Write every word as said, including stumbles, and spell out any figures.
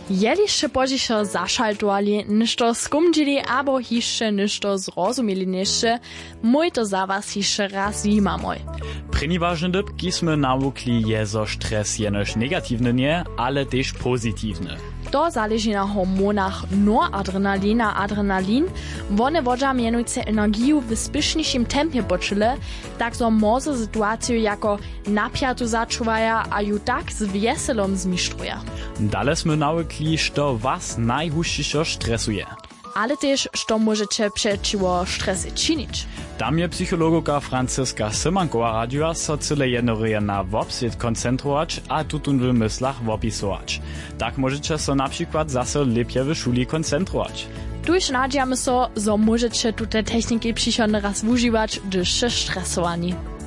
Jeliście podzisze zaszaltowali, ništo skumdzili, abo hišće ništo zrozumieli nište, mój to za was hišće raz zima moj. Prini ważny dyb, kismy nawukli je, zo stres jenož negatywny nie, ale też pozytywny. To zależy na hormonach noradrenalina a adrenalin. One wodza mianujce energiju w spieszniejszym tempie poczyle, tak so może sytuację jako napiatu zaczuwaja, a ju tak z wieselom zmistruje. Dalej sme nawukli, što was najhušćišo stresuje. Ale też, što możecie przeciwko stresie czynić. Tam je psychologoka Franciska Symankowa radziła, so cyle jednoryje na wobswiet koncentrować, a tutun w myślach wopisować. Tak możecie so na przykład zase lepiej w szuli koncentrować. Tuż nadziamy so, so możecie tute techniki przychodny raz używać, gdyż stresowani.